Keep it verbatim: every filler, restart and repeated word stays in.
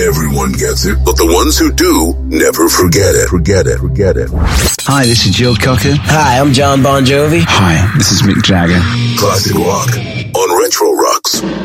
Everyone gets it, but the ones who do never forget it. Forget it. Forget it. Hi, this is Jill Cocker. Hi, I'm John Bon Jovi. Hi, this is Mick Jagger. Classic rock on Retro Rocks.